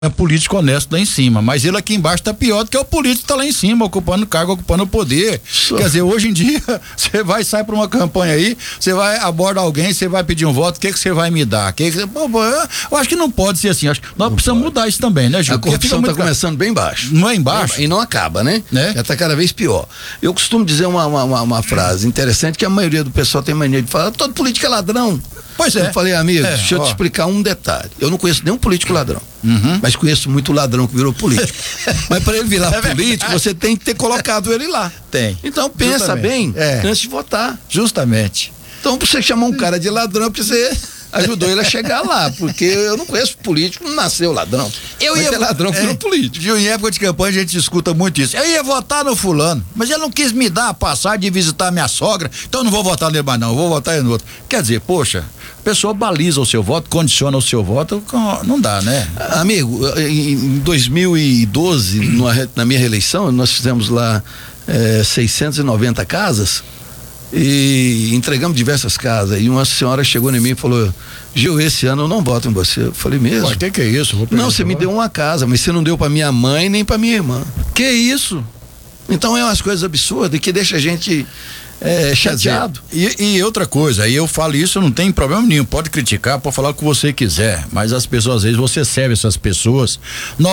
é político honesto lá em cima, mas ele aqui embaixo tá pior do que o político que tá lá em cima, ocupando cargo, ocupando o poder. Quer dizer, hoje em dia, você vai sair pra uma campanha aí, você vai abordar alguém, você vai pedir um voto, o que você vai me dar? Eu acho que não pode ser assim, acho que nós precisamos mudar isso também, né, Gil? A corrupção tá começando bem baixo. Não é embaixo? E não acaba, né? Já tá cada vez pior. Eu costumo dizer uma frase interessante, que a maioria do pessoal tem mania de falar, todo político é ladrão. Pois é. Eu falei, amigo, deixa eu te explicar um detalhe. Eu não conheço nenhum político ladrão. Uhum. Mas conheço muito ladrão que virou político. Mas para ele virar político, você tem que ter colocado ele lá. Tem. Então pensa bem antes de votar. Justamente. Então, pra você chamar um cara de ladrão, porque você ajudou ele a chegar lá, porque eu não conheço político, não nasceu ladrão. Eu ia ter ladrão que virou político. Em época de campanha a gente escuta muito isso. Eu ia votar no fulano, mas ele não quis me dar a passagem de visitar minha sogra, então eu não vou votar nele mais não, eu vou votar no outro. Quer dizer, poxa, a pessoa baliza o seu voto, condiciona o seu voto, não dá, né? Amigo, em 2012, na minha reeleição, nós fizemos lá 690 casas e entregamos diversas casas, e uma senhora chegou em mim e falou: Gil, esse ano eu não voto em você. Eu falei, mesmo? Pô, que é isso? Não, você me deu uma casa, mas você não deu pra minha mãe nem pra minha irmã. Que isso? Então é umas coisas absurdas que deixa a gente chateado. E outra coisa, aí eu falo isso, não tem problema nenhum, pode criticar, pode falar o que você quiser, mas as pessoas, às vezes, você serve essas pessoas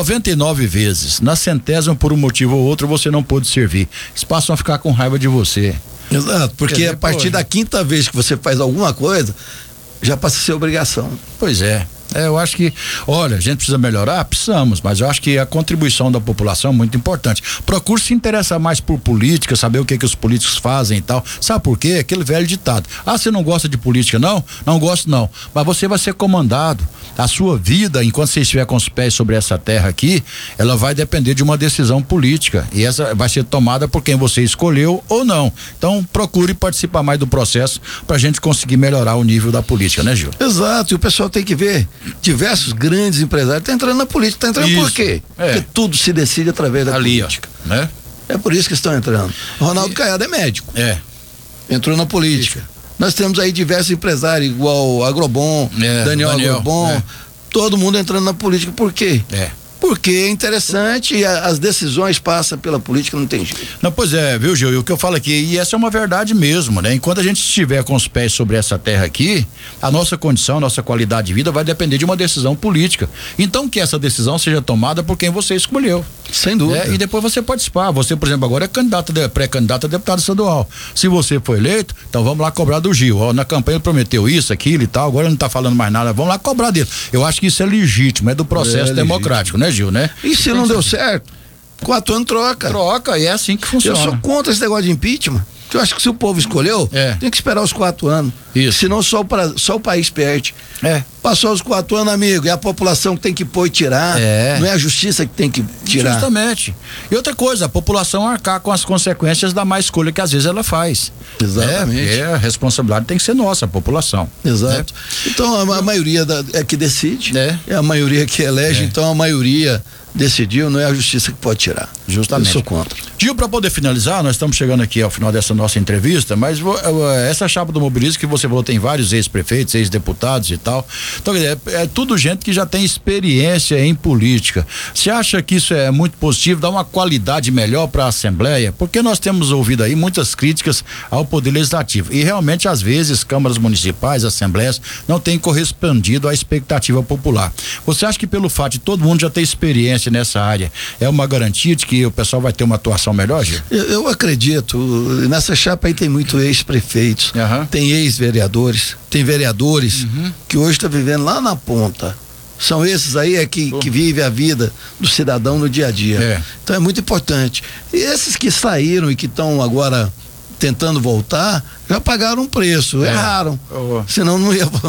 99 vezes, na 100ª, por um motivo ou outro, você não pôde servir. Eles passam a ficar com raiva de você. Exato, porque a partir da 5ª vez que você faz alguma coisa, já passa a ser obrigação. Pois é. Eu acho que, olha, a gente precisa melhorar? Precisamos, mas eu acho que a contribuição da população é muito importante. Procure se interessar mais por política, saber o que os políticos fazem e tal. Sabe por quê? Aquele velho ditado. Ah, você não gosta de política, não? Não gosto, não. Mas você vai ser comandado. A sua vida, enquanto você estiver com os pés sobre essa terra aqui, ela vai depender de uma decisão política. E essa vai ser tomada por quem você escolheu ou não. Então, procure participar mais do processo pra gente conseguir melhorar o nível da política, né, Gil? Exato, e o pessoal tem que ver. Diversos grandes empresários estão entrando na política. Está entrando por quê? Porque tudo se decide através da política. Né? É por isso que estão entrando. Ronaldo Caiado é médico. Entrou na política. Nós temos aí diversos empresários, igual Agrobom, Daniel Agrobom, todo mundo entrando na política. Por quê? Porque é interessante e as decisões passam pela política, não tem jeito. Não, pois é, viu, Gil? E o que eu falo aqui, e essa é uma verdade mesmo, né? Enquanto a gente estiver com os pés sobre essa terra aqui, a nossa condição, a nossa qualidade de vida vai depender de uma decisão política. Então, que essa decisão seja tomada por quem você escolheu. Sem dúvida. E depois você participar. Você, por exemplo, agora é pré-candidato a deputado estadual. Se você for eleito, então vamos lá cobrar do Gil. Ó, na campanha ele prometeu isso, aquilo e tal, agora ele não tá falando mais nada, vamos lá cobrar dele. Eu acho que isso é legítimo, é do processo democrático, né, Gil, né? E se não deu certo, 4 anos troca. Troca, e é assim que funciona. Eu sou contra esse negócio de impeachment. Eu acho que se o povo escolheu, tem que esperar os 4 anos. Isso. Senão só o país perde. Passou os 4 anos, amigo, é a população que tem que pôr e tirar. Não é a justiça que tem que tirar. Justamente. E outra coisa, a população arcar com as consequências da má escolha que às vezes ela faz. Exatamente. A responsabilidade tem que ser nossa, a população. Exato. Então a maioria é que decide. É a maioria que elege, então a maioria decidiu, não é a justiça que pode tirar. Justamente. Eu sou contra. Gil, para poder finalizar, nós estamos chegando aqui ao final dessa nossa entrevista, mas essa chapa do mobilismo que você falou tem vários ex-prefeitos, ex-deputados e tal. Então, é tudo gente que já tem experiência em política. Você acha que isso é muito positivo, dá uma qualidade melhor para a Assembleia? Porque nós temos ouvido aí muitas críticas ao Poder Legislativo e realmente às vezes câmaras municipais, assembleias não têm correspondido à expectativa popular. Você acha que pelo fato de todo mundo já ter experiência nessa área, é uma garantia de que o pessoal vai ter uma atuação melhor, Gil? Eu acredito. Nessa chapa aí tem muito ex-prefeitos, tem ex-vereadores, tem vereadores que hoje estão vivendo lá na ponta. São esses aí que vivem a vida do cidadão no dia a dia. Então é muito importante. E esses que saíram e que estão agora tentando voltar, já pagaram um preço, erraram. Senão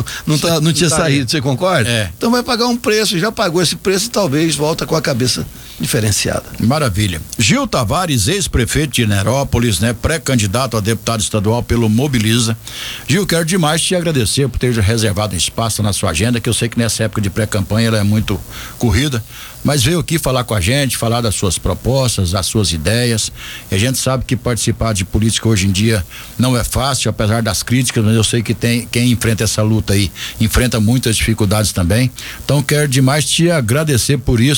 não tinha saído, você concorda? Então vai pagar um preço, já pagou esse preço e talvez volta com a cabeça diferenciada. Maravilha. Gil Tavares, ex-prefeito de Nerópolis, né? Pré-candidato a deputado estadual pelo Mobiliza. Gil, quero demais te agradecer por ter reservado um espaço na sua agenda, que eu sei que nessa época de pré-campanha ela é muito corrida, mas veio aqui falar com a gente, falar das suas propostas, das suas ideias. E a gente sabe que participar de política hoje em dia não é fácil. fácil, apesar das críticas, mas eu sei que quem enfrenta essa luta aí, enfrenta muitas dificuldades também. Então quero demais te agradecer por isso.